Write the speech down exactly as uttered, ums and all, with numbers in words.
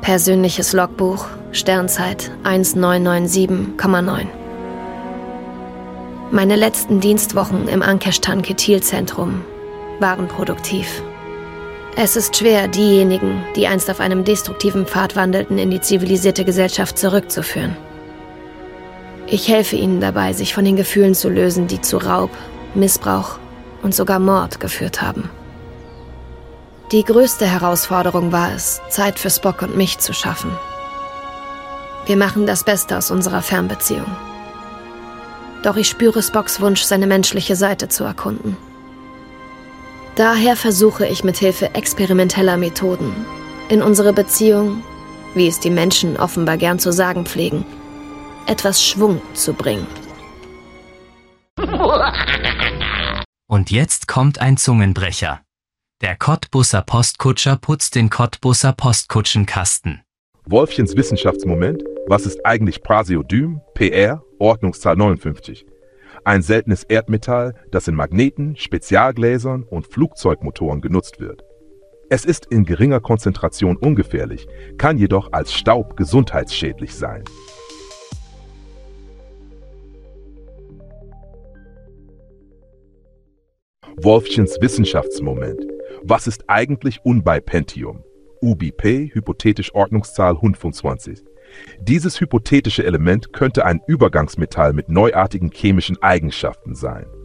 Persönliches Logbuch, Sternzeit eins neun neun sieben Komma neun. Meine letzten Dienstwochen im Ankeshtan-Ketil-Zentrum waren produktiv. Es ist schwer, diejenigen, die einst auf einem destruktiven Pfad wandelten, in die zivilisierte Gesellschaft zurückzuführen. Ich helfe ihnen dabei, sich von den Gefühlen zu lösen, die zu Raub, Missbrauch und sogar Mord geführt haben. Die größte Herausforderung war es, Zeit für Spock und mich zu schaffen. Wir machen das Beste aus unserer Fernbeziehung. Doch ich spüre Spocks Wunsch, seine menschliche Seite zu erkunden. Daher versuche ich mit Hilfe experimenteller Methoden, in unsere Beziehung, wie es die Menschen offenbar gern zu sagen pflegen, etwas Schwung zu bringen. Und jetzt kommt ein Zungenbrecher. Der Cottbusser Postkutscher putzt den Cottbusser Postkutschenkasten. Wolfchens Wissenschaftsmoment. Was ist eigentlich Praseodym? P R, Ordnungszahl neunundfünfzig. Ein seltenes Erdmetall, das in Magneten, Spezialgläsern und Flugzeugmotoren genutzt wird. Es ist in geringer Konzentration ungefährlich, kann jedoch als Staub gesundheitsschädlich sein. Wolfchens Wissenschaftsmoment. Was ist eigentlich Unbipentium? U B P, hypothetisch Ordnungszahl hundertfünfundzwanzig. Dieses hypothetische Element könnte ein Übergangsmetall mit neuartigen chemischen Eigenschaften sein.